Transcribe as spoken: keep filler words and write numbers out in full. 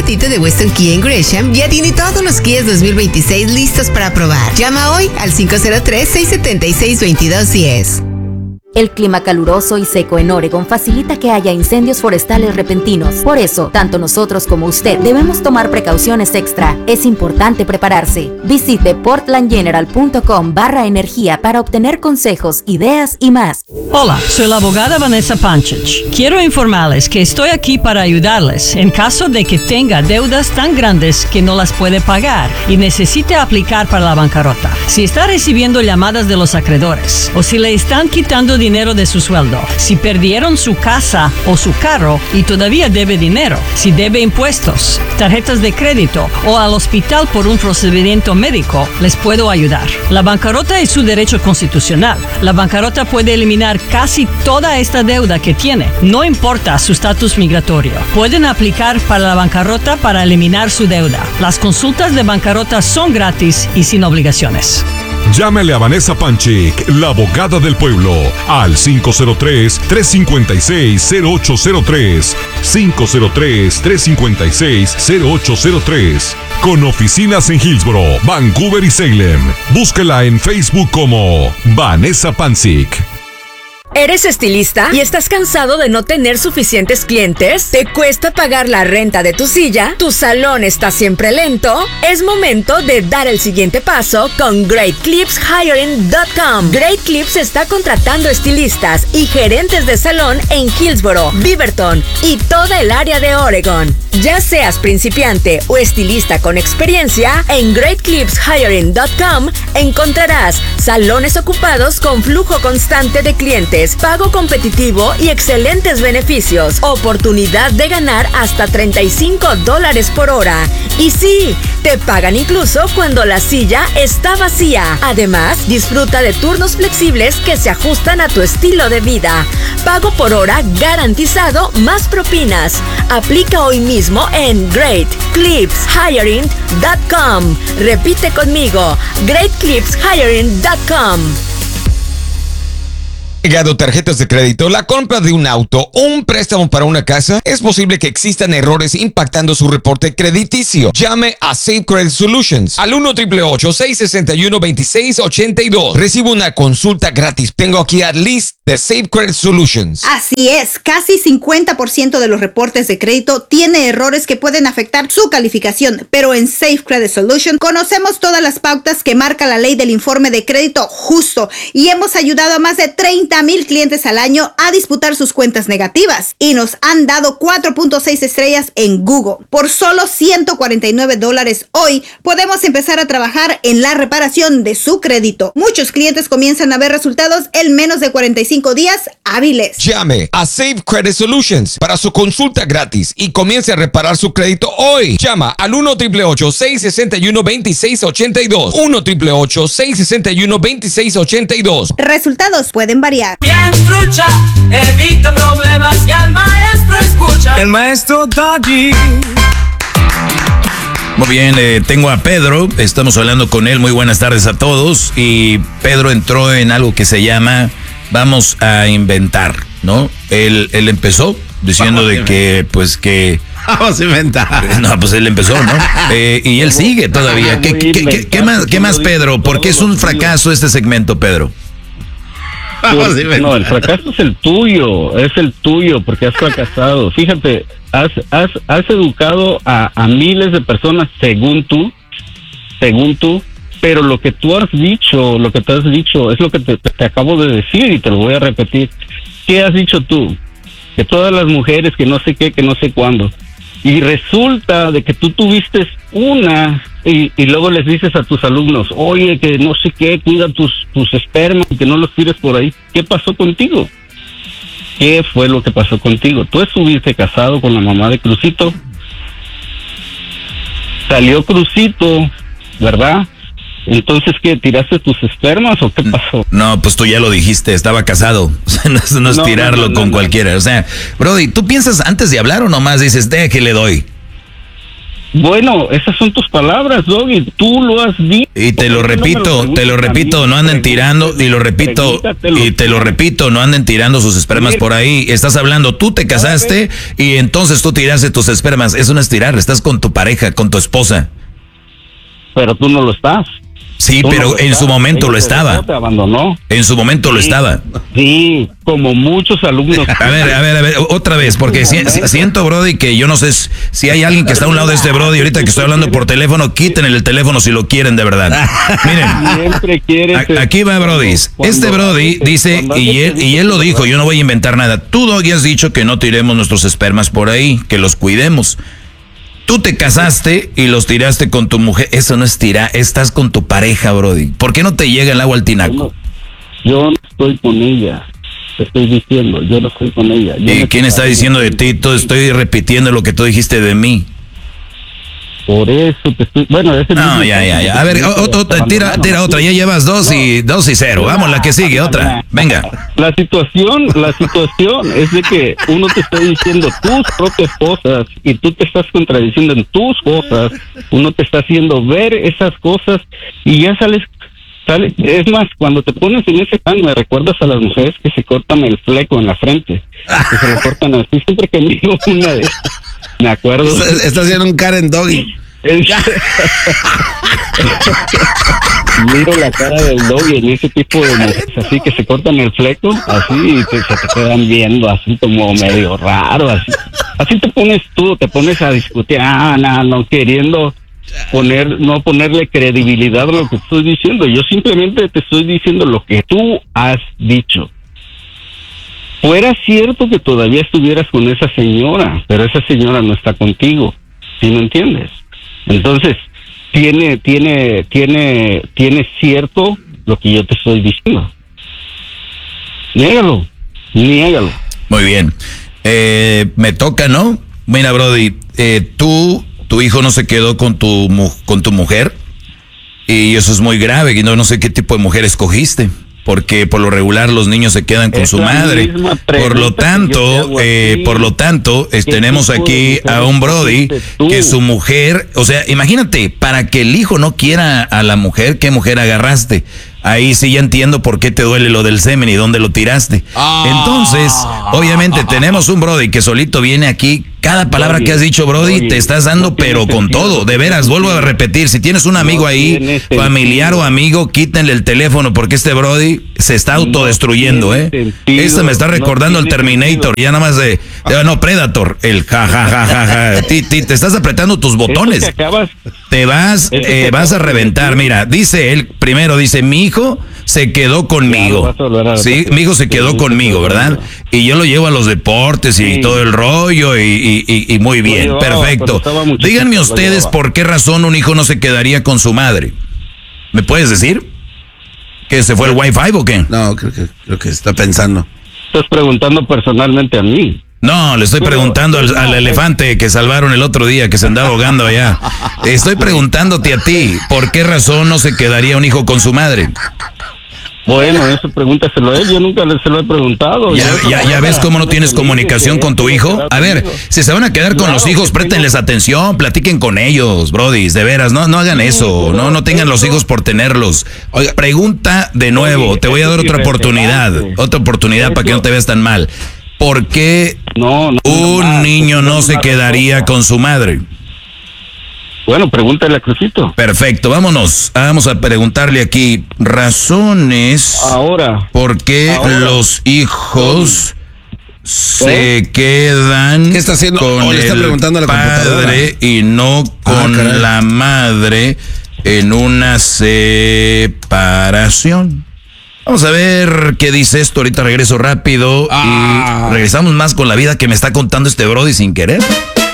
Tito de Weston Kia en Gresham ya tiene todos los Kias dos mil veintiséis listos para probar. Llama hoy al cinco cero tres, seis siete seis, dos dos uno cero. El clima caluroso y seco en Oregon facilita que haya incendios forestales repentinos. Por eso, tanto nosotros como usted debemos tomar precauciones extra. Es importante prepararse. Visite portlandgeneral.com barra energía para obtener consejos, ideas y más. Hola, soy la abogada Vanessa Panchich. Quiero informarles que estoy aquí para ayudarles en caso de que tenga deudas tan grandes que no las puede pagar y necesite aplicar para la bancarrota. Si está recibiendo llamadas de los acreedores o si le están quitando dinero dinero de su sueldo, si perdieron su casa o su carro y todavía debe dinero, si debe impuestos, tarjetas de crédito o al hospital por un procedimiento médico, les puedo ayudar. La bancarrota es su derecho constitucional. La bancarrota puede eliminar casi toda esta deuda que tiene, no importa su estatus migratorio. Pueden aplicar para la bancarrota para eliminar su deuda. Las consultas de bancarrota son gratis y sin obligaciones. Llámele a Vanessa Panchik, la abogada del pueblo, al cinco cero tres, tres cinco seis, cero ocho cero tres, cinco cero tres, tres cinco seis, cero ocho cero tres, con oficinas en Hillsboro, Vancouver y Salem. Búsquela en Facebook como Vanessa Panchik. ¿Eres estilista y estás cansado de no tener suficientes clientes? ¿Te cuesta pagar la renta de tu silla? ¿Tu salón está siempre lento? Es momento de dar el siguiente paso con Great Clips Hiring punto com. Great Clips está contratando estilistas y gerentes de salón en Hillsboro, Beaverton y toda el área de Oregon. Ya seas principiante o estilista con experiencia, en Great Clips Hiring punto com encontrarás salones ocupados con flujo constante de clientes, pago competitivo y excelentes beneficios. Oportunidad de ganar hasta treinta y cinco dólares por hora. Y sí, te pagan incluso cuando la silla está vacía. Además, disfruta de turnos flexibles que se ajustan a tu estilo de vida. Pago por hora garantizado más propinas. Aplica hoy mismo en Great Clips Hiring punto com. Repite conmigo, Great Clips Hiring punto com. Llegado tarjetas de crédito, la compra de un auto o un préstamo para una casa, es posible que existan errores impactando su reporte crediticio. Llame a Safe Credit Solutions al uno, ocho ocho ocho, seis seis uno, dos seis ocho dos. Recibe una consulta gratis. Tengo aquí a Liz de Safe Credit Solutions. Así es, casi cincuenta por ciento de los reportes de crédito tiene errores que pueden afectar su calificación, pero en Safe Credit Solutions conocemos todas las pautas que marca la ley del informe de crédito justo y hemos ayudado a más de treinta mil clientes al año a disputar sus cuentas negativas y nos han dado cuatro punto seis estrellas en Google. Por solo ciento cuarenta y nueve dólares hoy podemos empezar a trabajar en la reparación de su crédito. Muchos clientes comienzan a ver resultados en menos de cuarenta y cinco días hábiles. Llame a Safe Credit Solutions para su consulta gratis y comience a reparar su crédito hoy. Llama al uno, ocho ocho ocho, seis seis uno, dos seis ocho dos. uno, ocho ocho ocho, seis seis uno, dos seis ocho dos. Resultados pueden variar. Bien trucha, evita problemas y al maestro escucha. El maestro Doggy. Muy bien, eh, tengo a Pedro, estamos hablando con él, muy buenas tardes a todos. Y Pedro entró en algo que se llama vamos a inventar, ¿no? Él, él empezó diciendo vamos de que, pues que... Vamos a inventar. No, pues él empezó, ¿no? Eh, y él sigue todavía. ¿Qué, qué, qué, qué más, qué más, Pedro? ¿Por qué es un fracaso este segmento, Pedro? No, el fracaso es el tuyo, es el tuyo, porque has fracasado. Fíjate, has, has, has educado a, a miles de personas según tú, según tú, pero lo que tú has dicho, lo que te has dicho, es lo que te, te acabo de decir y te lo voy a repetir. ¿Qué has dicho tú? Que todas las mujeres, que no sé qué, que no sé cuándo. Y resulta de que tú tuviste una y, y luego les dices a tus alumnos, oye, que no sé qué, cuida tus, tus espermas y que no los tires por ahí. ¿Qué pasó contigo? ¿Qué fue lo que pasó contigo? Tú estuviste casado con la mamá de Crucito. Salió Crucito, ¿verdad? Entonces, ¿qué? ¿Tiraste tus espermas o qué pasó? No, pues tú ya lo dijiste, estaba casado. O sea, no, no es no, tirarlo no, no, con no, cualquiera. No. O sea, Brody, ¿tú piensas antes de hablar o nomás dices, deja que le doy? Bueno, esas son tus palabras, Doggy, tú lo has dicho. Y te lo repito, te lo repito, no anden tirando, y lo repito, y te lo repito, no anden tirando sus espermas por ahí. Estás hablando, tú te casaste y entonces tú tiraste tus espermas. Eso no es tirar, estás con tu pareja, con tu esposa. Pero tú no lo estás. Sí, Tú pero no en su momento lo estaba. Te abandonó. En su momento lo estaba. Sí, como muchos alumnos. A ver, a ver, a ver, otra vez, porque si, si, siento, Brody, que yo no sé si hay alguien que está a un lado de este Brody, ahorita que estoy hablando por teléfono, quiten el teléfono si lo quieren de verdad. Miren, Siempre quieres, a- aquí va Brody. Este Brody dice, y él, y él lo dijo, yo no voy a inventar nada. Tú, Doggy, has dicho que no tiremos nuestros espermas por ahí, que los cuidemos. Tú te casaste y los tiraste con tu mujer. Eso no es tirar, estás con tu pareja, Brody. ¿Por qué no te llega el agua al tinaco? Yo no estoy con ella. Te estoy diciendo, yo no estoy con ella. Yo ¿Y me quién está separé. diciendo de ti? Tú estoy repitiendo lo que tú dijiste de mí. Por eso te estoy... Bueno, ese No, mismo ya, caso ya, ya. que A ver, te o- o- abandonaron, tira, tira otra. Ya llevas dos y dos y cero. Vamos, la que sigue, otra. Venga. La situación, la situación es de que uno te está diciendo tus propias cosas y tú te estás contradiciendo en tus cosas. Uno te está haciendo ver esas cosas y ya sales, sale. Es más, cuando te pones en ese plan, me recuerdas a las mujeres que se cortan el fleco en la frente, que se lo cortan así. Siempre que miro una de esas, me acuerdo. Está, está haciendo un Karen Doggy. Miro la cara del Doggy en ese tipo de mujeres así que se cortan el fleco así y te, se te quedan viendo así como medio raro, así así te pones tú, te pones a discutir, ah, no, no queriendo poner, no ponerle credibilidad a lo que estoy diciendo. Yo simplemente te estoy diciendo lo que tú has dicho. Fuera cierto que todavía estuvieras con esa señora, pero esa señora no está contigo, ¿sí me entiendes? Entonces, tiene, tiene, tiene, tiene cierto lo que yo te estoy diciendo. Niégalo, niégalo. Muy bien. Eh, me toca, ¿no? Mira, Brody, eh, tú, tu hijo no se quedó con tu, mu- con tu mujer y eso es muy grave. Y no, no sé qué tipo de mujer escogiste. Porque por lo regular los niños se quedan con Es su la madre. misma Por lo pregunta que yo te tanto, hago a eh, ti. por lo tanto, es- ¿Qué tenemos tipo de aquí mujer a un Brody escogiste tú? que su mujer, o sea, imagínate, para que el hijo no quiera a la mujer, ¿qué mujer agarraste? Ahí sí ya entiendo por qué te duele lo del semen y dónde lo tiraste. Entonces, obviamente tenemos un Brody que solito viene aquí. Cada palabra que has dicho, Brody, te estás dando, pero con todo. De veras, vuelvo a repetir, si tienes un amigo ahí, familiar o amigo, quítenle el teléfono porque este Brody se está autodestruyendo, ¿eh? Este me está recordando el Terminator, ya nada más de, de- no, Predator, el ja, ja, ja, ja, ja. Ti- ti- Te estás apretando tus botones. Eso que acabas, Te vas, Eso que eh, vas a acabas de reventar. decir. Mira, dice él, primero dice, mi hijo se quedó conmigo. vas a volver a Sí, repetir. mi hijo se quedó Sí, conmigo, sí, ¿verdad? Y yo lo llevo a los deportes y Sí. todo el rollo y, y- y- y muy bien, llevaba, pero perfecto. estaba muchachito, Díganme lo ustedes llevaba. por qué razón un hijo no se quedaría con su madre. ¿Me puedes decir? ¿Que se fue el wifi o qué? No, creo que, creo que está pensando. estás preguntando personalmente a mí. No, le estoy Pero- preguntando al, al no, elefante que salvaron el otro día, que se andaba ahogando allá. Estoy preguntándote a ti, ¿por qué razón no se quedaría un hijo con su madre? Bueno, eso pregúntaselo a él, yo nunca le- se lo he preguntado. ¿Ya, Yo- ya, ya ves cómo no tienes comunicación con tu hijo? A ver, si se van a quedar con Claro los hijos, que préstenles tengo- atención, platiquen con ellos, brodis, de veras, no, no hagan eso, no, no tengan los hijos por tenerlos. Oiga, pregunta de nuevo, Oye, te voy a eso dar es otra oportunidad, irrelevante. otra oportunidad para que no te veas tan mal. ¿Por qué No, no, un no, niño no se una quedaría respuesta. con su madre? Bueno, pregúntale a Crucito. Perfecto, vámonos, vamos a preguntarle aquí razones Ahora, por qué Ahora. los hijos se quedan ¿Qué está haciendo? con O le está el preguntando a la computadora. padre y no con Ah, caray. la madre en una separación. Vamos a ver qué dice esto, ahorita regreso rápido Ah. y regresamos más con la vida que me está contando este Brody sin querer.